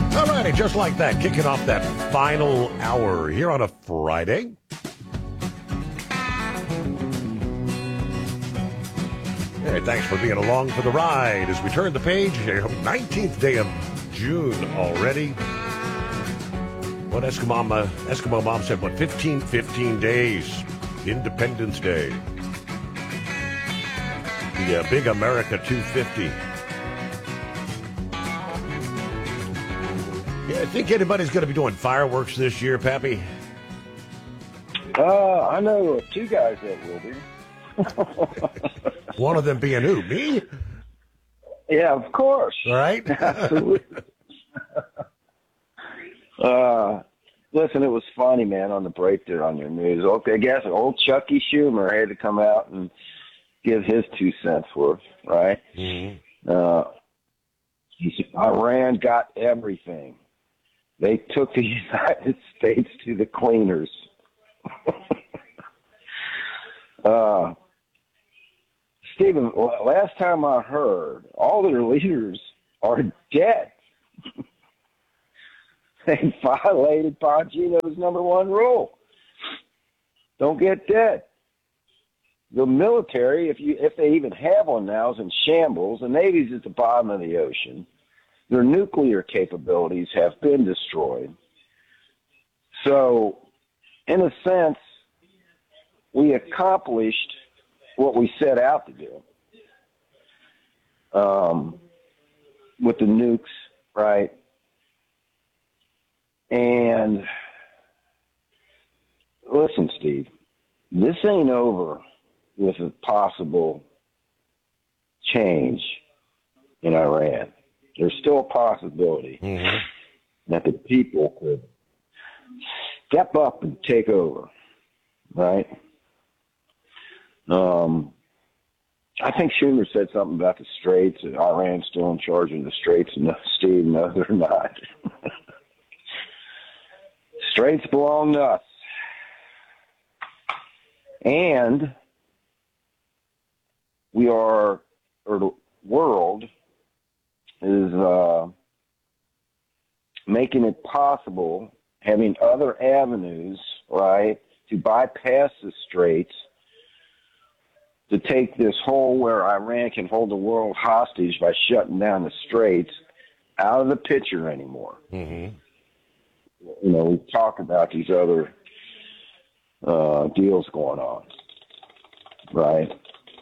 All righty, just like that, kicking off that final hour here on a Friday. Hey, thanks for being along for the ride as we turn the page. 19th day of June already. What Eskimo Mom said, 15 days. Independence Day. The Big America 250. Yeah, I think anybody's going to be doing fireworks this year, Pappy? I know two guys that will be. One of them being who? Me? Yeah, of course. Right? Absolutely. Listen, it was funny, man, on the break there on your news. Okay, I guess old Chucky Schumer had to come out and give his 2 cents worth, right? Mm-hmm. He said, Iran got everything. They took the United States to the cleaners. Stephen, last time I heard, all their leaders are dead. They violated Bongino's #1 rule. Don't get dead. The military, if they even have one now, is in shambles. The Navy's at the bottom of the ocean. Their nuclear capabilities have been destroyed. So, in a sense, we accomplished what we set out to do with the nukes, right? And listen, Steve, this ain't over with a possible change in Iran. There's still a possibility that the people could step up and take over, right? I think Schumer said something about the Straits, and Iran's still in charge of the Straits. No, Steve, no, they're not. Straits belong to us. And the world is making it possible, having other avenues, right, to bypass the Straits, to take this whole where Iran can hold the world hostage by shutting down the Straits out of the picture anymore. Mm-hmm. You know, we talk about these other deals going on, right?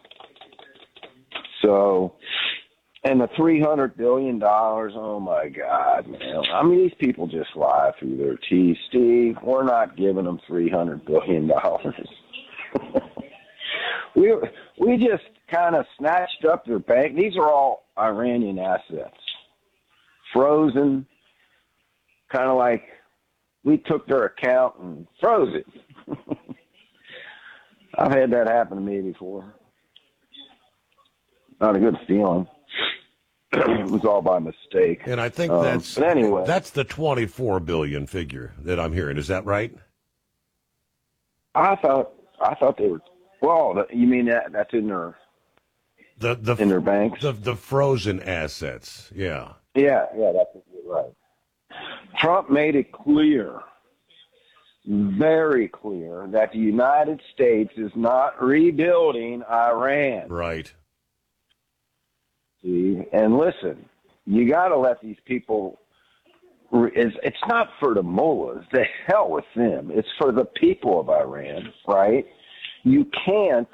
So, and the $300 billion, oh my God, man. I mean, these people just lie through their teeth, Steve. We're not giving them $300 billion. We just kind of snatched up their bank. These are all Iranian assets. Frozen, kind of like we took their account and froze it. I've had that happen to me before. Not a good feeling. It was all by mistake. And I think but anyway, that's the 24 billion figure that I'm hearing. Is that right? I thought they were. Well, you mean that's in their in their banks? The frozen assets. Yeah. Yeah, that's right. Trump made it clear, very clear, that the United States is not rebuilding Iran. Right. See, and listen, you got to let these people. It's not for the mullahs. The hell with them. It's for the people of Iran, right? You can't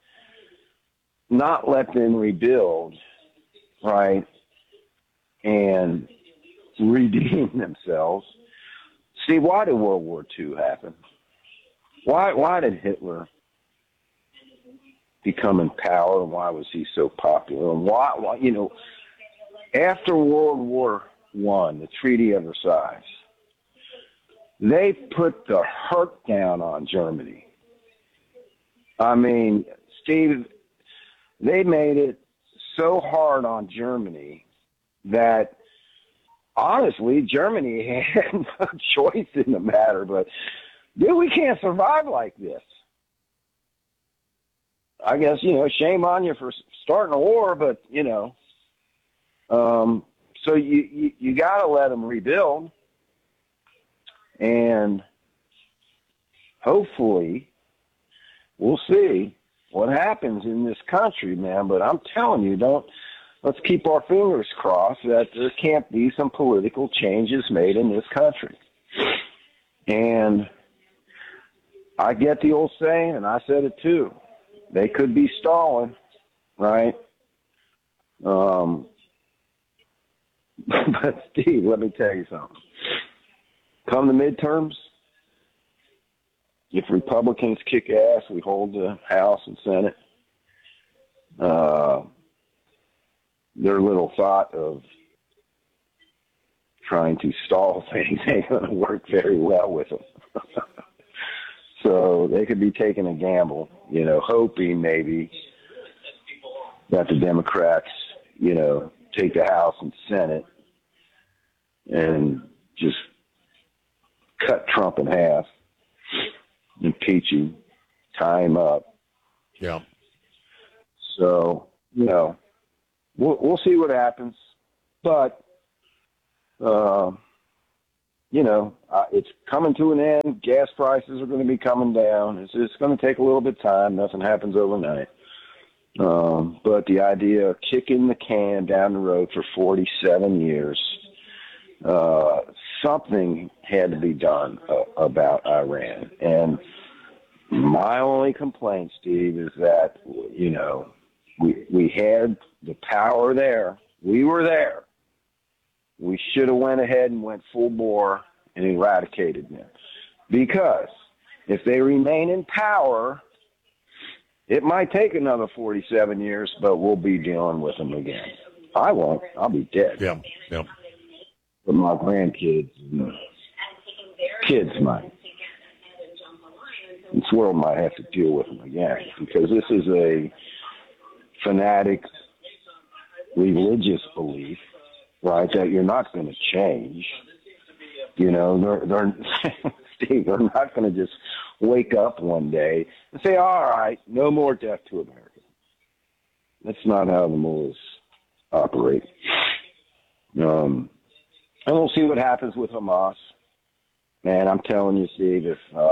not let them rebuild, right, and redeem themselves. See, why did World War II happen? Why did Hitler become in power, and why was he so popular? And why you know, after World War I, the Treaty of Versailles, they put the hurt down on Germany. I mean, Steve, they made it so hard on Germany that, honestly, Germany had no choice in the matter. But, dude, we can't survive like this. I guess, you know, shame on you for starting a war, but, you know, So you got to let them rebuild, and hopefully we'll see what happens in this country, man. But I'm telling you, let's keep our fingers crossed that there can't be some political changes made in this country. And I get the old saying, and I said it too. They could be stalling, right? But Steve, let me tell you something. Come the midterms, if Republicans kick ass, we hold the House and Senate. Their little thought of trying to stall things ain't going to work very well with them. So they could be taking a gamble, hoping maybe that the Democrats, take the House and Senate and just cut Trump in half, impeach him, tie him up. Yeah. So, we'll see what happens. But, it's coming to an end. Gas prices are going to be coming down. It's going to take a little bit of time. Nothing happens overnight. But the idea of kicking the can down the road for 47 years, something had to be done about Iran. And my only complaint, Steve, is that, we had the power there. We were there. We should have went ahead and went full bore and eradicated them. Because if they remain in power, it might take another 47 years, but we'll be dealing with them again. I won't. I'll be dead. Yeah, yeah. But my grandkids and kids might. This world might have to deal with them again, because this is a fanatic religious belief, right, that you're not going to change. They're Steve, they're not going to just wake up one day and say, all right, no more death to America. That's not how the mullahs operate. And we'll see what happens with Hamas. Man, I'm telling you, Steve,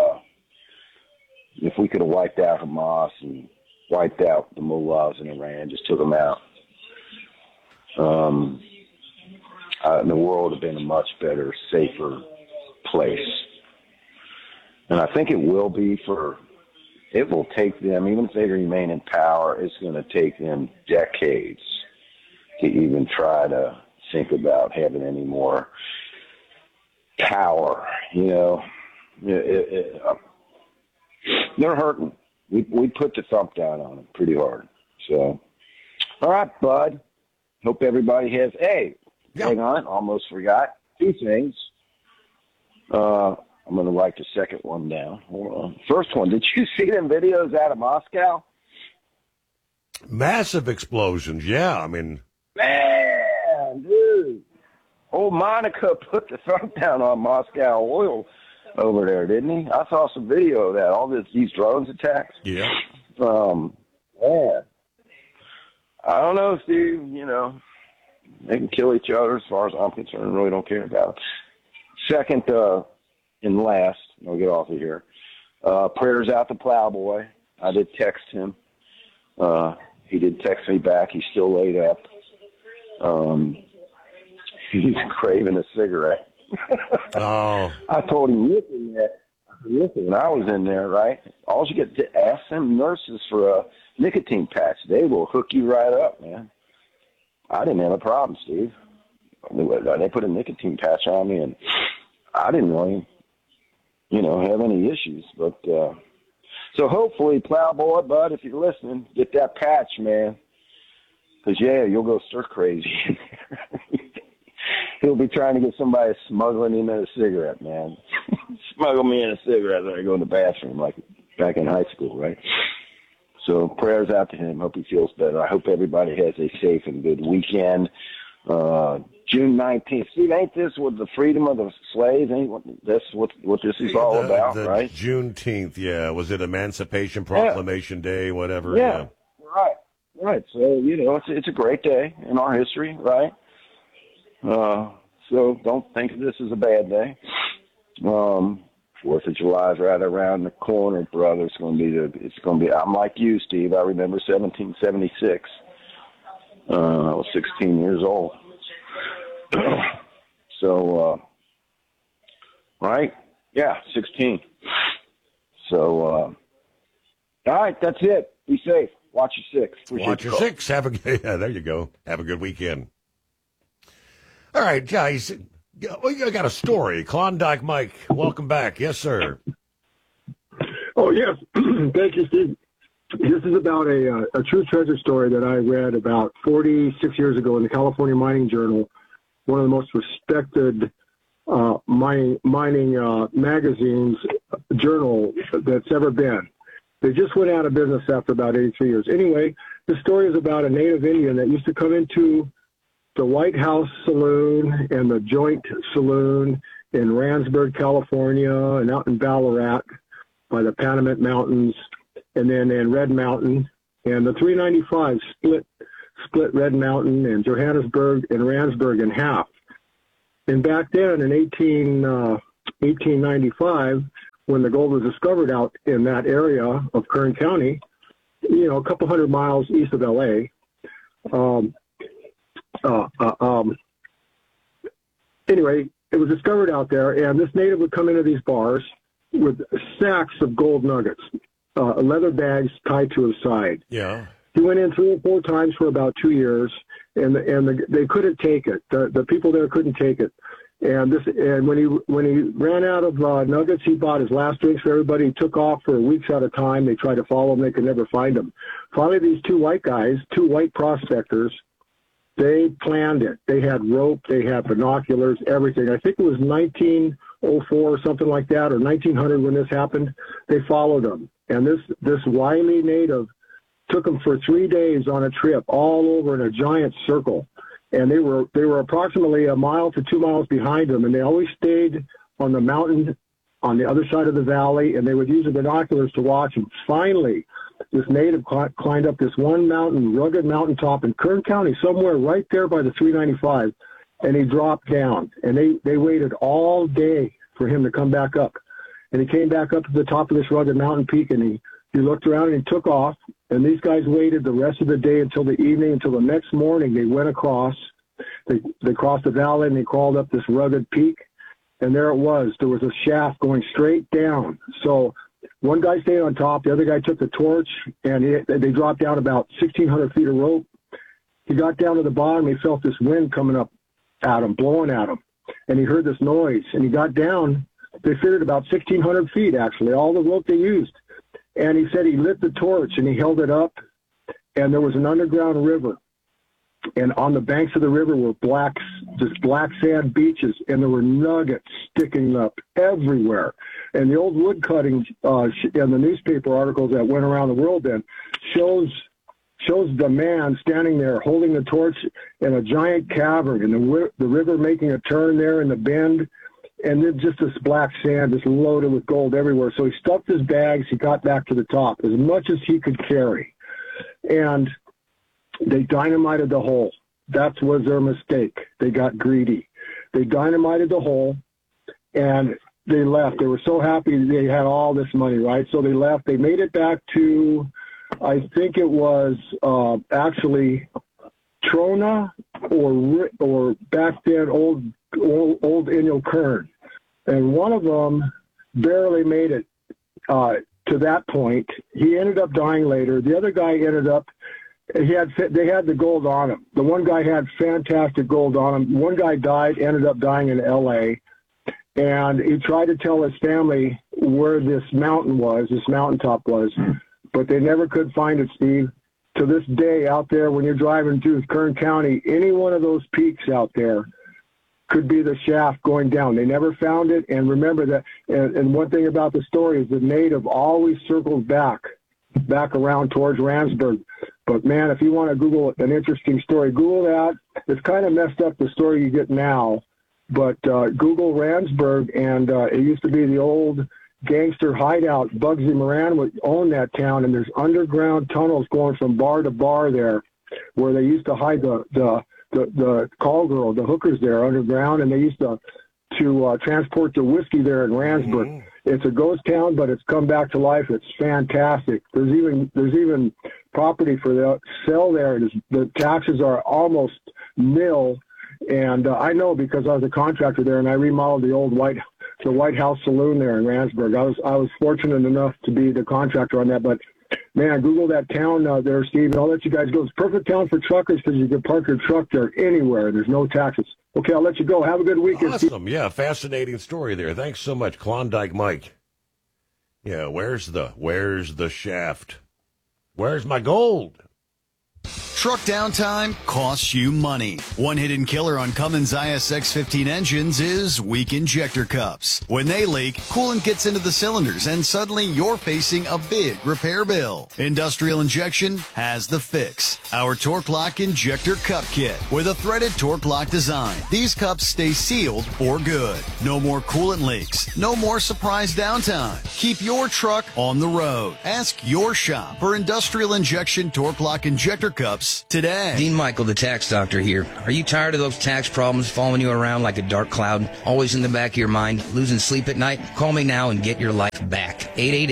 if we could have wiped out Hamas and wiped out the mullahs in Iran, just took them out, the world would have been a much better, safer place. And I think it will be it will take them, even if they remain in power, it's going to take them decades to even try to think about having any more power, they're hurting. We put the thump down on them pretty hard. So, all right, bud. Hope everybody has, hang on, almost forgot. 2 things. I'm going to write the second one down. Hold on. First one, did you see them videos out of Moscow? Massive explosions, yeah. I mean, man, dude. Old Monica put the thumb down on Moscow oil over there, didn't he? I saw some video of that, all these drones attacks. Yeah. Man. I don't know, Steve, they can kill each other as far as I'm concerned. Really don't care about it. Second, and last, I'll get off of here. Prayers out to Plowboy. I did text him. He did text me back. He's still laid up. He's craving a cigarette. Oh. I told him, listen, when I was in there, right, all you get to ask them nurses for a nicotine patch. They will hook you right up, man. I didn't have a problem, Steve. They put a nicotine patch on me, and I didn't really, have any issues. But so hopefully, Plowboy, bud, if you're listening, get that patch, man. Because, you'll go stir crazy in there. He'll be trying to get somebody smuggling him in a cigarette, man. Smuggle me in a cigarette when I go in the bathroom, like back in high school, right? So prayers out to him. Hope he feels better. I hope everybody has a safe and good weekend. June 19th. Steve, ain't this what the freedom of the slaves? That's what this is all about, right? Juneteenth, yeah. Was it Emancipation Proclamation Day, whatever? Yeah. Right. So, it's a great day in our history, right? So don't think of this as a bad day. 4th of July is right around the corner, brother. It's going to be, I'm like you, Steve. I remember 1776. I was 16 years old. So, right? Yeah, 16. So, all right, that's it. Be safe. Watch your six. Watch your six. Have a yeah, there you go. Have a good weekend. All right, guys. I got a story. Klondike Mike, welcome back. Yes, sir. Oh, yes. Thank you, Steve. This is about a true treasure story that I read about 46 years ago in the California Mining Journal, one of the most respected mining magazines, journal that's ever been. They just went out of business after about 83 years. Anyway, the story is about a native Indian that used to come into the White House Saloon and the Joint Saloon in Randsburg, California, and out in Ballarat by the Panamint Mountains, and then in Red Mountain. And the 395 split Red Mountain and Johannesburg and Randsburg in half. And back then in 1895, when the gold was discovered out in that area of Kern County, a couple hundred miles east of L.A., anyway, it was discovered out there, and this native would come into these bars with sacks of gold nuggets, leather bags tied to his side. Yeah. He went in 3 or 4 times for about 2 years, and they couldn't take it. The people there couldn't take it. And when he ran out of nuggets, he bought his last drinks for everybody. He took off for weeks at a time. They tried to follow him. They could never find him. Finally, these 2 white guys, 2 white prospectors, they planned it. They had rope, they had binoculars, everything. I think it was 1904 or something like that, or 1900 when this happened. They followed them. And this wily native took them for 3 days on a trip all over in a giant circle. And they were approximately a mile to 2 miles behind them, and they always stayed on the mountain on the other side of the valley, and they would use the binoculars to watch them. Finally, this native climbed up this one mountain, rugged mountaintop in Kern County, somewhere right there by the 395, and he dropped down. And they waited all day for him to come back up. And he came back up to the top of this rugged mountain peak, and he looked around and he took off. And these guys waited the rest of the day until the evening, until the next morning. They went across. They crossed the valley, and they crawled up this rugged peak. And there it was. There was a shaft going straight down. So one guy stayed on top. The other guy took the torch, and they dropped down about 1,600 feet of rope. He got down to the bottom. He felt this wind coming up at him, blowing at him. And he heard this noise. And he got down. They figured about 1,600 feet, actually, all the rope they used. And he said he lit the torch, and he held it up, and there was an underground river. And on the banks of the river were just black sand beaches, and there were nuggets sticking up everywhere. And the old wood cuttings and the newspaper articles that went around the world then shows the man standing there holding the torch in a giant cavern, and the river making a turn there in the bend, and then just this black sand just loaded with gold everywhere. So he stuffed his bags. He got back to the top as much as he could carry. And they dynamited the hole. That was their mistake. They got greedy. They dynamited the hole, and they left. They were so happy they had all this money, right? So they left. They made it back to, I think it was actually Trona or back then old Inyo Kern. And one of them barely made it to that point. He ended up dying later. The other guy ended up, they had the gold on him. The one guy had fantastic gold on him. One guy died, ended up dying in L.A., and he tried to tell his family where this mountaintop was, but they never could find it, Steve. To this day, out there, when you're driving through Kern County, any one of those peaks out there could be the shaft going down. They never found it, and remember that, and one thing about the story is the native always circles back around towards Randsburg. But, man, if you want to Google an interesting story, Google that. It's kind of messed up the story you get now, but Google Randsburg, and it used to be the old gangster hideout. Bugsy Moran would own that town, and there's underground tunnels going from bar to bar there where they used to hide the the call girl, the hookers there underground, and they used to transport the whiskey there in Randsburg. Mm-hmm. It's a ghost town, but it's come back to life. It's fantastic. There's even property for the sale there. The taxes are almost nil, and I know because I was a contractor there, and I remodeled the old White House Saloon there in Randsburg. I was fortunate enough to be the contractor on that, but man, Google that town there, Steve, and I'll let you guys go. It's a perfect town for truckers because you can park your truck there anywhere. There's no taxes. Okay, I'll let you go. Have a good weekend. Awesome. Yeah, fascinating story there. Thanks so much, Klondike Mike. Yeah, where's the shaft? Where's my gold? Truck downtime costs you money. One hidden killer on Cummins ISX-15 engines is weak injector cups. When they leak, coolant gets into the cylinders and suddenly you're facing a big repair bill. Industrial Injection has the fix. Our Torque Lock Injector Cup Kit with a threaded Torque Lock design. These cups stay sealed for good. No more coolant leaks. No more surprise downtime. Keep your truck on the road. Ask your shop for Industrial Injection Torque Lock Injector Cups today. Dean Michael, the tax doctor here. Are you tired of those tax problems following you around like a dark cloud, always in the back of your mind, losing sleep at night? Call me now and get your life back.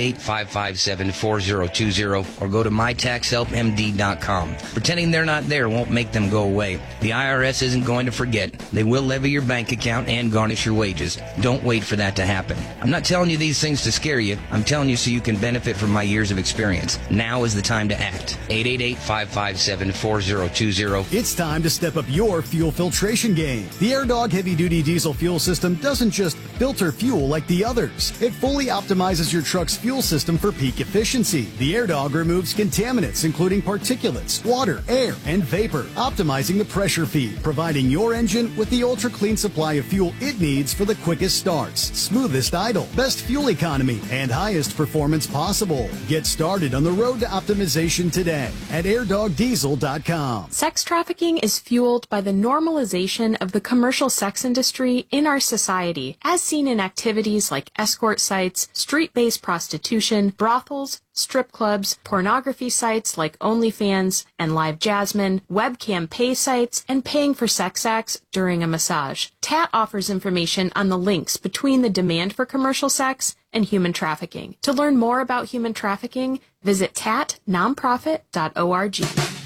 888-557-4020 or go to mytaxhelpmd.com. Pretending they're not there won't make them go away. The IRS isn't going to forget. They will levy your bank account and garnish your wages. Don't wait for that to happen. I'm not telling you these things to scare you. I'm telling you so you can benefit from my years of experience. Now is the time to act. 888-557-4020. It's time to step up your fuel filtration game. The AirDog heavy-duty diesel fuel system doesn't just filter fuel like the others. It fully optimizes your truck's fuel system for peak efficiency. The AirDog removes contaminants, including particulates, water, air, and vapor, optimizing the pressure feed, providing your engine with the ultra-clean supply of fuel it needs for the quickest starts, smoothest idle, best fuel economy, and highest performance possible. Get started on the road to optimization today at airdogdiesel.com. Sex trafficking is fueled by the normalization of the commercial sex industry in our society, as seen in activities like escort sites, street-based prostitution, brothels, strip clubs, pornography sites like OnlyFans and Live Jasmine, webcam pay sites, and paying for sex acts during a massage. TAT offers information on the links between the demand for commercial sex and human trafficking. To learn more about human trafficking, visit tatnonprofit.org.